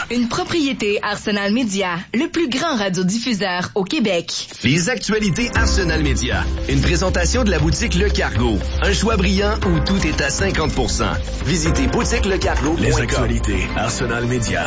une propriété Arsenal Média, le plus grand radiodiffuseur au Québec. Les actualités Arsenal Média. Une présentation de la boutique Le Cargo. Un choix brillant où tout est à 50%. Visitez boutiquelecargo.com. Les actualités Arsenal Média.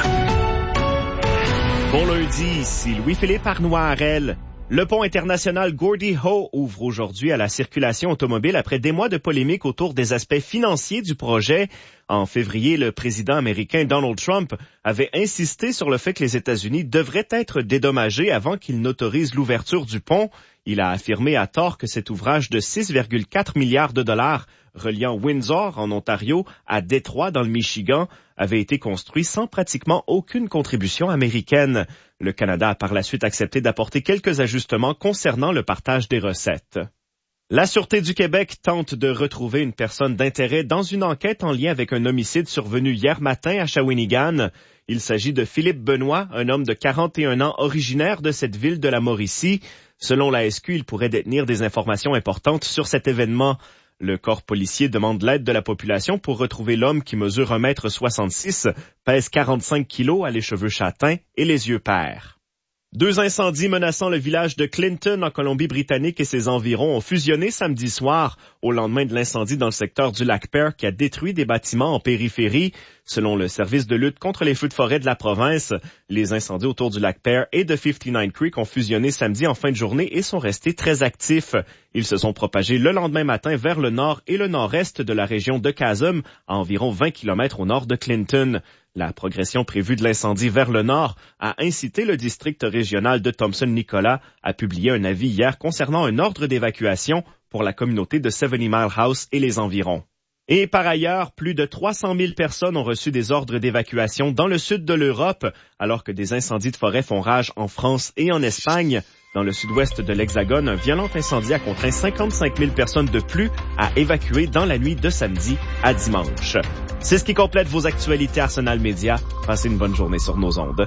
Bon lundi, ici Louis-Philippe Arnoirel. Le pont international Gordie Howe ouvre aujourd'hui à la circulation automobile après des mois de polémique autour des aspects financiers du projet. En février, le président américain Donald Trump avait insisté sur le fait que les États-Unis devraient être dédommagés avant qu'il n'autorise l'ouverture du pont. Il a affirmé à tort que cet ouvrage de 6,4 milliards de dollars reliant Windsor, en Ontario, à Détroit, dans le Michigan, avait été construit sans pratiquement aucune contribution américaine. Le Canada a par la suite accepté d'apporter quelques ajustements concernant le partage des recettes. La Sûreté du Québec tente de retrouver une personne d'intérêt dans une enquête en lien avec un homicide survenu hier matin à Shawinigan. Il s'agit de Philippe Benoît, un homme de 41 ans originaire de cette ville de la Mauricie. Selon la SQ, il pourrait détenir des informations importantes sur cet événement. Le corps policier demande l'aide de la population pour retrouver l'homme qui mesure 1,66 m, pèse 45 kilos, a les cheveux châtains et les yeux pairs. 2 incendies menaçant le village de Clinton en Colombie-Britannique et ses environs ont fusionné samedi soir au lendemain de l'incendie dans le secteur du lac Pearl qui a détruit des bâtiments en périphérie. Selon le service de lutte contre les feux de forêt de la province, les incendies autour du lac Pearl et de 59 Creek ont fusionné samedi en fin de journée et sont restés très actifs. Ils se sont propagés le lendemain matin vers le nord et le nord-est de la région de Chasm, à environ 20 km au nord de Clinton. La progression prévue de l'incendie vers le nord a incité le district régional de Thompson-Nicolas à publier un avis hier concernant un ordre d'évacuation pour la communauté de 70 Mile House et les environs. Et par ailleurs, plus de 300 000 personnes ont reçu des ordres d'évacuation dans le sud de l'Europe, alors que des incendies de forêt font rage en France et en Espagne. Dans le sud-ouest de l'Hexagone, un violent incendie a contraint 55 000 personnes de plus à évacuer dans la nuit de samedi à dimanche. C'est ce qui complète vos actualités Arsenal Média. Passez une bonne journée sur nos ondes.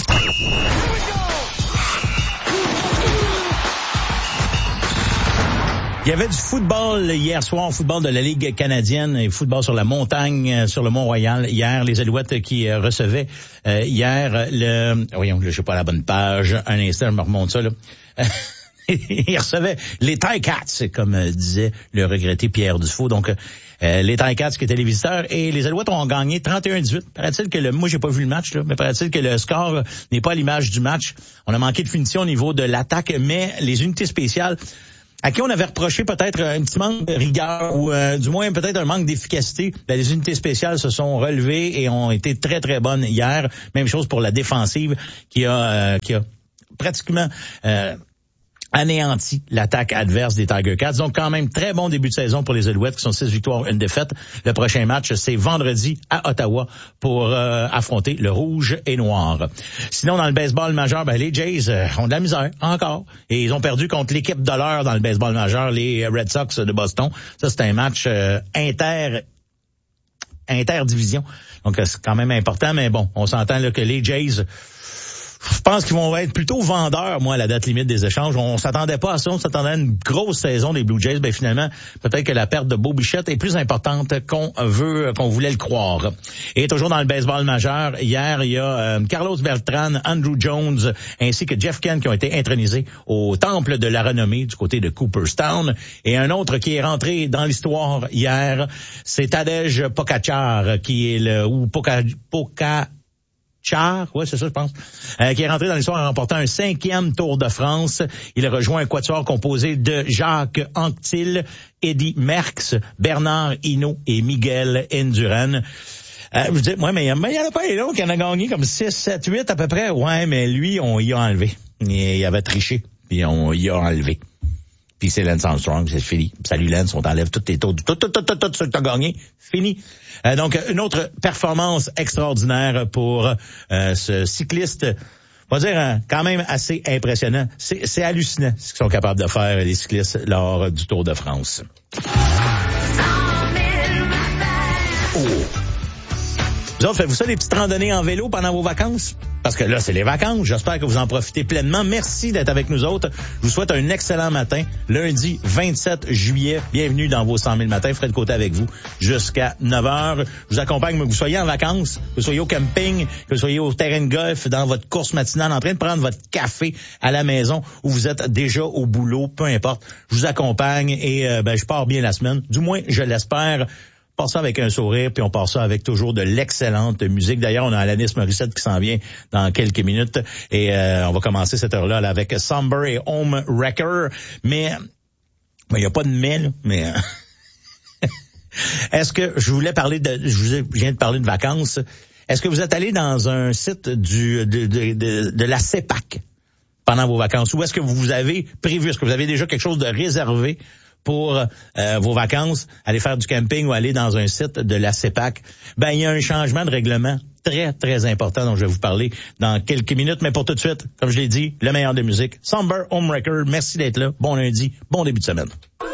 Il y avait du football hier soir, football de la Ligue canadienne et football sur la montagne, sur le Mont-Royal. Hier, les Alouettes qui recevaient hier voyons, je sais pas la bonne page. Un instant, je me remonte ça, là. Ils recevaient les Ticats, comme disait le regretté Pierre Dufault. Donc, les Ticats qui étaient les visiteurs et les Alouettes ont gagné 31-18. Paraît-il que moi j'ai pas vu le match, là, mais paraît-il que le score n'est pas à l'image du match. On a manqué de finition au niveau de l'attaque, mais les unités spéciales à qui on avait reproché peut-être un petit manque de rigueur ou du moins peut-être un manque d'efficacité, les unités spéciales se sont relevées et ont été très très bonnes hier. Même chose pour la défensive qui a pratiquement anéanti l'attaque adverse des Tiger Cats. Donc quand même très bon début de saison pour les Alouettes qui sont 6 victoires, 1 défaite. Le prochain match, c'est vendredi à Ottawa pour affronter le rouge et noir. Sinon, dans le baseball majeur, les Jays ont de la misère encore. Et ils ont perdu contre l'équipe de l'heure dans le baseball majeur, les Red Sox de Boston. Ça, c'est un match interdivision. Donc c'est quand même important, mais bon, on s'entend là que les Jays, je pense qu'ils vont être plutôt vendeurs, moi, à la date limite des échanges. On s'attendait pas à ça. On s'attendait à une grosse saison des Blue Jays. Finalement, peut-être que la perte de Bo Bichette est plus importante qu'on voulait le croire. Et toujours dans le baseball majeur, hier, il y a Carlos Beltran, Andrew Jones, ainsi que Jeff Kent qui ont été intronisés au Temple de la Renommée du côté de Cooperstown. Et un autre qui est rentré dans l'histoire hier, c'est Tadej Pogačar, qui est ouais, c'est ça, je pense, qui est rentré dans l'histoire en remportant un 5e Tour de France. Il a rejoint un quatuor composé de Jacques Anquetil, Eddy Merckx, Bernard Hinault et Miguel Indurain. Je dis, ouais, mais il y en a pas un autre qui en a gagné comme 6, 7, 8 à peu près. Ouais, mais lui, on y a enlevé. Il avait triché, puis on y a enlevé. Puis c'est Lance Armstrong, c'est fini. Salut Lance, on t'enlève toutes tes tours, tout ce que t'as gagné, fini. Donc, une autre performance extraordinaire pour ce cycliste, on va dire quand même assez impressionnant. C'est hallucinant ce qu'ils sont capables de faire, les cyclistes, lors du Tour de France. Vous autres, faites-vous ça, les petites randonnées en vélo pendant vos vacances? Parce que là, c'est les vacances. J'espère que vous en profitez pleinement. Merci d'être avec nous autres. Je vous souhaite un excellent matin. Lundi 27 juillet. Bienvenue dans vos 100 000 matins. Fred Côté avec vous jusqu'à 9h. Je vous accompagne, que vous soyez en vacances, que vous soyez au camping, que vous soyez au terrain de golf, dans votre course matinale, en train de prendre votre café à la maison ou vous êtes déjà au boulot, peu importe. Je vous accompagne et je pars bien la semaine. Du moins, je l'espère. On part ça avec un sourire, puis on part ça avec toujours de l'excellente musique. D'ailleurs, on a Alanis Morissette qui s'en vient dans quelques minutes. Et on va commencer cette heure-là là, avec Somber et Home Wrecker. Mais il n'y a pas de mais, là, mais est-ce que je viens de parler de vacances. Est-ce que vous êtes allé dans un site de la CEPAC pendant vos vacances? Ou est-ce que vous avez prévu, est-ce que vous avez déjà quelque chose de réservé pour vos vacances, aller faire du camping ou aller dans un site de la CEPAC? Il y a un changement de règlement très, très important dont je vais vous parler dans quelques minutes. Mais pour tout de suite, comme je l'ai dit, le meilleur de musique, Somber Home Wrecker. Merci d'être là. Bon lundi, bon début de semaine.